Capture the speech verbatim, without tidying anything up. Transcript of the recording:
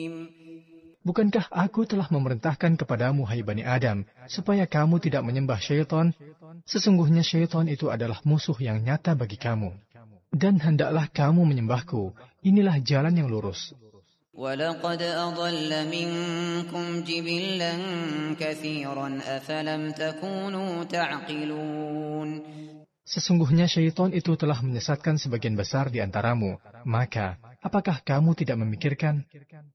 Bukankah aku telah memerintahkan kepadamu, hai Bani Adam, supaya kamu tidak menyembah syaitan? Sesungguhnya syaitan itu adalah musuh yang nyata bagi kamu. Dan hendaklah kamu menyembahku. Inilah jalan yang lurus. وَلَقَدْ أَضَلَّ مِنكُمْ جِبِلًّا كَثِيرًا أَفَلَمْ تَكُونُوا تَعْقِلُونَ. Sesungguhnya syaitan itu telah menyesatkan sebagian besar di antaramu. Maka, apakah kamu tidak memikirkan?